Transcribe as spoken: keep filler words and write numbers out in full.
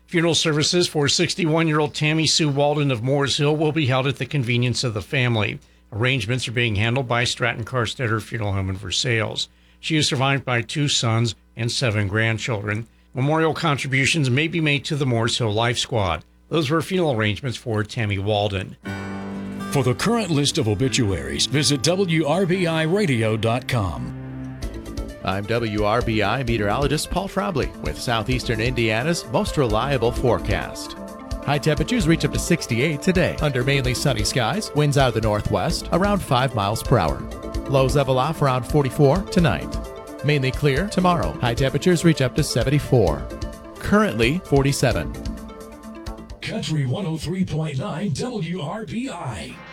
Funeral services for sixty-one-year-old Tammy Sue Walden of Moores Hill will be held at the convenience of the family. Arrangements are being handled by Stratton Carstetter Funeral Home in Versailles. She is survived by two sons and seven grandchildren. Memorial contributions may be made to the Moores Hill Life Squad. Those were funeral arrangements for Tammy Walden. For the current list of obituaries, visit W R B I radio dot com. I'm W R B I meteorologist Paul Frobley with Southeastern Indiana's most reliable forecast. High temperatures reach up to sixty-eight today under mainly sunny skies, winds out of the northwest around five miles per hour. Lows level off around forty-four tonight. Mainly clear tomorrow. High temperatures reach up to seventy-four. Currently forty-seven. Country one oh three point nine W R B I.